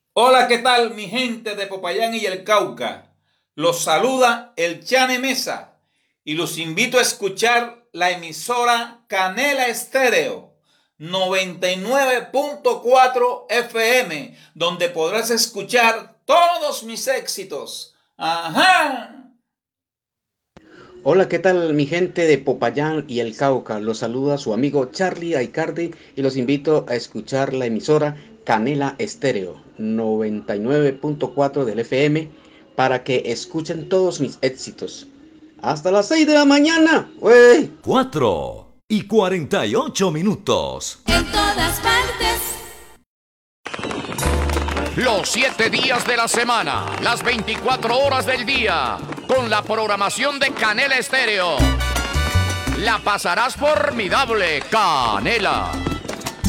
Hola, ¿qué tal mi gente de Popayán y el Cauca? Los saluda el Chane Mesa y los invito a escuchar la emisora Canela Estéreo 99.4 FM, donde podrás escuchar todos mis éxitos. ¡Ajá! Hola, ¿qué tal mi gente de Popayán y el Cauca? Los saluda su amigo Charlie Aicardi y los invito a escuchar la emisora Canela Estéreo 99.4 del FM para que escuchen todos mis éxitos. Hasta las 6 de la mañana, wey. 4:48. En todas partes. Los 7 días de la semana, las 24 horas del día, con la programación de Canela Estéreo. La pasarás formidable, Canela.